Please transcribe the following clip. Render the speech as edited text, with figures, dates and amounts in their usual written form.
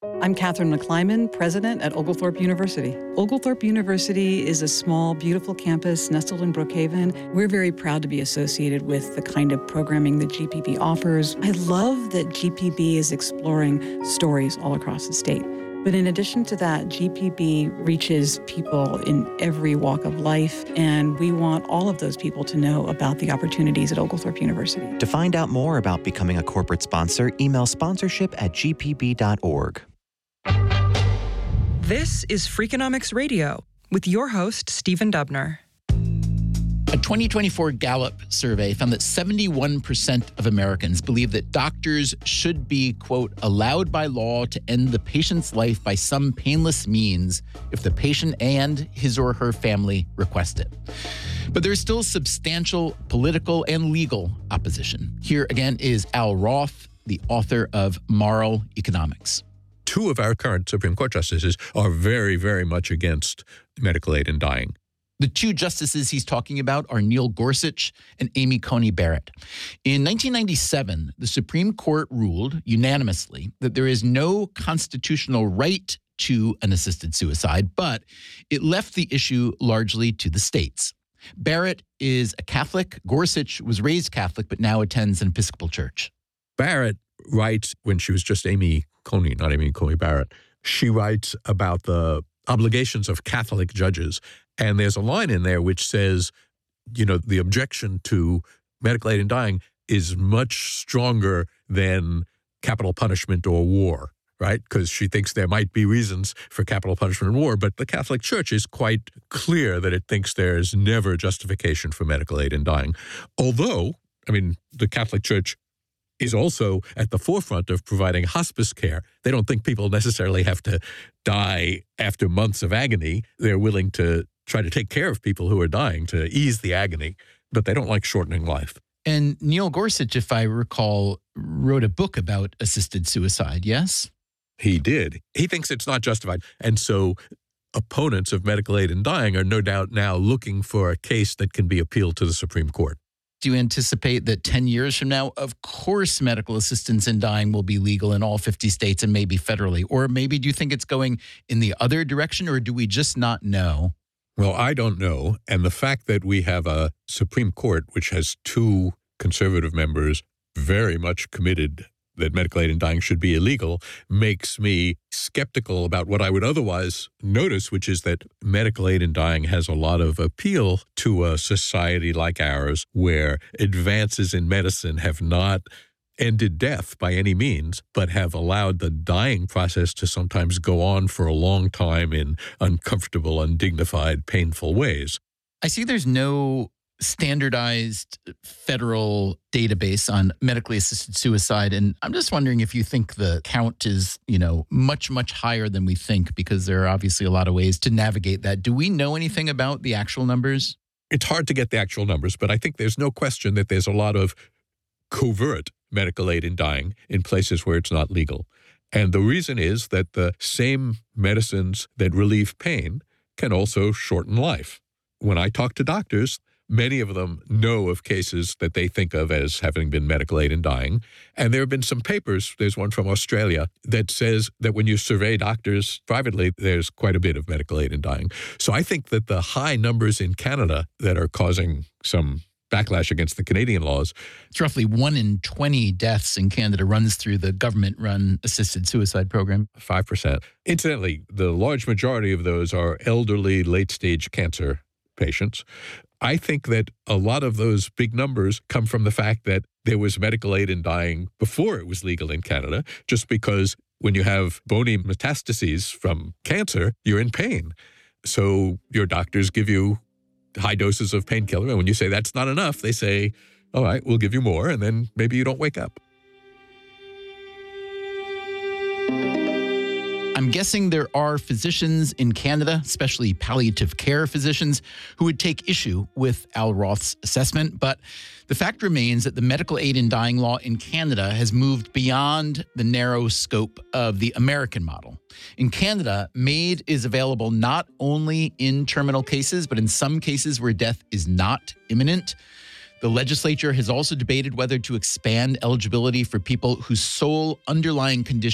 I'm Catherine McClyman, president at Oglethorpe University. Oglethorpe University is a small, beautiful campus nestled in Brookhaven. We're very proud to be associated with the kind of programming that GPB offers. I love that GPB is exploring stories all across the state. But in addition to that, GPB reaches people in every walk of life, and we want all of those people to know about the opportunities at Oglethorpe University. To find out more about becoming a corporate sponsor, email sponsorship@gpb.org. This is Freakonomics Radio with your host, Stephen Dubner. A 2024 Gallup survey found that 71% of Americans believe that doctors should be, quote, allowed by law to end the patient's life by some painless means if the patient and his or her family request it. But there's still substantial political and legal opposition. Here again is Al Roth, the author of Moral Economics. Two of our current Supreme Court justices are very, very much against medical aid in dying. The two justices he's talking about are Neil Gorsuch and Amy Coney Barrett. In 1997, the Supreme Court ruled unanimously that there is no constitutional right to an assisted suicide, but it left the issue largely to the states. Barrett is a Catholic. Gorsuch was raised Catholic, but now attends an Episcopal church. Barrett writes, when she was just Amy Coney, not Amy Coney Barrett, she writes about the obligations of Catholic judges. And there's a line in there which says, you know, the objection to medical aid in dying is much stronger than capital punishment or war, right? Because she thinks there might be reasons for capital punishment and war, but the Catholic Church is quite clear that it thinks there's never justification for medical aid in dying. Although, I mean, the Catholic Church is also at the forefront of providing hospice care. They don't think people necessarily have to die after months of agony. They're willing to try to take care of people who are dying to ease the agony, but they don't like shortening life. And Neil Gorsuch, if I recall, wrote a book about assisted suicide, yes? He did. He thinks it's not justified. And so opponents of medical aid in dying are no doubt now looking for a case that can be appealed to the Supreme Court. Do you anticipate that 10 years from now, of course, medical assistance in dying will be legal in all 50 states and maybe federally? Or maybe do you think it's going in the other direction, or do we just not know? Well, I don't know. And the fact that we have a Supreme Court, which has two conservative members very much committed that medical aid in dying should be illegal, makes me skeptical about what I would otherwise notice, which is that medical aid in dying has a lot of appeal to a society like ours, where advances in medicine have not ended death by any means, but have allowed the dying process to sometimes go on for a long time in uncomfortable, undignified, painful ways. I see there's no standardized federal database on medically assisted suicide. And I'm just wondering if you think the count is, much, much higher than we think, because there are obviously a lot of ways to navigate that. Do we know anything about the actual numbers? It's hard to get the actual numbers, but I think there's no question that there's a lot of covert medical aid in dying in places where it's not legal. And the reason is that the same medicines that relieve pain can also shorten life. When I talk to doctors, many of them know of cases that they think of as having been medical aid in dying. And there have been some papers, there's one from Australia, that says that when you survey doctors privately, there's quite a bit of medical aid in dying. So I think that the high numbers in Canada that are causing some backlash against the Canadian laws. It's roughly 1 in 20 deaths in Canada runs through the government-run assisted suicide program. 5%. Incidentally, the large majority of those are elderly, late-stage cancer patients. I think that a lot of those big numbers come from the fact that there was medical aid in dying before it was legal in Canada, just because when you have bony metastases from cancer, you're in pain. So your doctors give you high doses of painkiller, and when you say that's not enough, they say, all right, we'll give you more, and then maybe you don't wake up. I'm guessing there are physicians in Canada, especially palliative care physicians, who would take issue with Al Roth's assessment. But the fact remains that the medical aid in dying law in Canada has moved beyond the narrow scope of the American model. In Canada, MAID is available not only in terminal cases, but in some cases where death is not imminent. The legislature has also debated whether to expand eligibility for people whose sole underlying condition